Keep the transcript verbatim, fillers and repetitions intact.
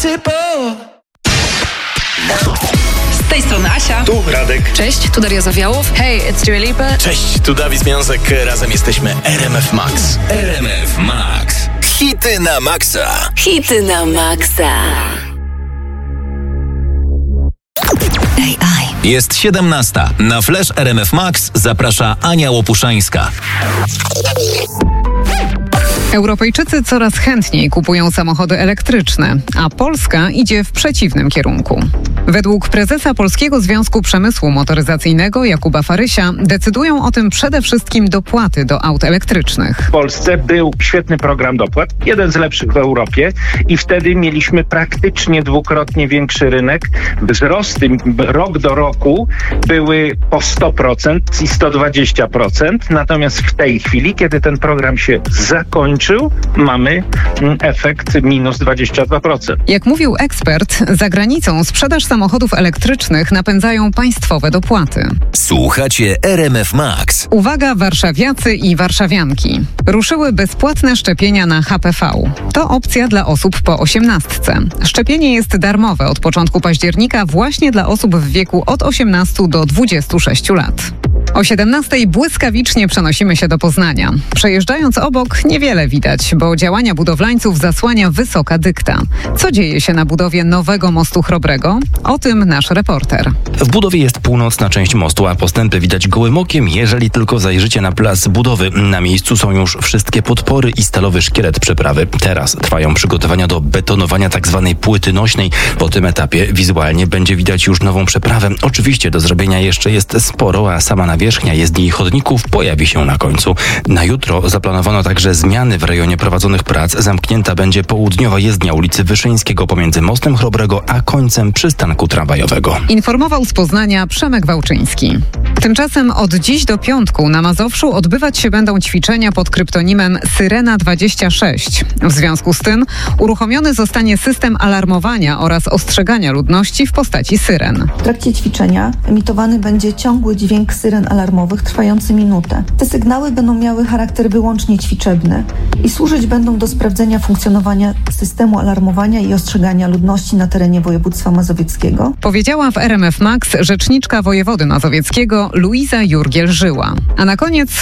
Z tej strony Asia. Tu Radek. Cześć, tu Daria Zawiałow. Hej, it's Dua Lipa. Cześć, tu Dawid Związek. Razem jesteśmy R M F Max. R M F Max. Hity na maksa. Hity na maksa. A I. Jest siedemnasta. Na Flash R M F Max zaprasza Ania Łopuszańska. Europejczycy coraz chętniej kupują samochody elektryczne, a Polska idzie w przeciwnym kierunku. Według prezesa Polskiego Związku Przemysłu Motoryzacyjnego Jakuba Farysia decydują o tym przede wszystkim dopłaty do aut elektrycznych. W Polsce był świetny program dopłat, jeden z lepszych w Europie i wtedy mieliśmy praktycznie dwukrotnie większy rynek. Wzrosty rok do roku były po sto procent i sto dwadzieścia procent, natomiast w tej chwili, kiedy ten program się zakończył, mamy efekt minus dwadzieścia dwa procent. Jak mówił ekspert, za granicą sprzedaż samochodów elektrycznych napędzają państwowe dopłaty. Słuchacie R M F Max. Uwaga, warszawiacy i warszawianki. Ruszyły bezpłatne szczepienia na H P V. To opcja dla osób po osiemnastce. Szczepienie jest darmowe od początku października właśnie dla osób w wieku od osiemnastu do dwudziestu sześciu lat. O siedemnastej błyskawicznie przenosimy się do Poznania. Przejeżdżając obok niewiele widać, bo działania budowlańców zasłania wysoka dykta. Co dzieje się na budowie nowego mostu Chrobrego? O tym nasz reporter. W budowie jest północna część mostu, a postępy widać gołym okiem, jeżeli tylko zajrzycie na plac budowy. Na miejscu są już wszystkie podpory i stalowy szkielet przeprawy. Teraz trwają przygotowania do betonowania tzw. płyty nośnej. Po tym etapie wizualnie będzie widać już nową przeprawę. Oczywiście do zrobienia jeszcze jest sporo, a sama nawierzchnia jezdni i chodników pojawi się na końcu. Na jutro zaplanowano także zmiany w rejonie prowadzonych prac. Zamknięta będzie południowa jezdnia ulicy Wyszyńskiego pomiędzy mostem Chrobrego a końcem przystanku tramwajowego. Informował z Poznania Przemek Wałczyński. Tymczasem od dziś do piątku na Mazowszu odbywać się będą ćwiczenia pod kryptonimem Syrena dwadzieścia sześć. W związku z tym uruchomiony zostanie system alarmowania oraz ostrzegania ludności w postaci syren. W trakcie ćwiczenia emitowany będzie ciągły dźwięk syren alarmowych trwający minutę. Te sygnały będą miały charakter wyłącznie ćwiczebny i służyć będą do sprawdzenia funkcjonowania systemu alarmowania i ostrzegania ludności na terenie województwa mazowieckiego. Powiedziała w R M F Max rzeczniczka wojewody mazowieckiego Luiza Jurgiel-Żyła. A na koniec